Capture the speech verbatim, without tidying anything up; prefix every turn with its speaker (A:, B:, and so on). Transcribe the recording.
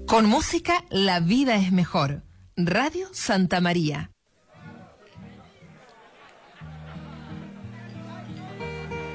A: Con música la vida es mejor. Radio Santa María.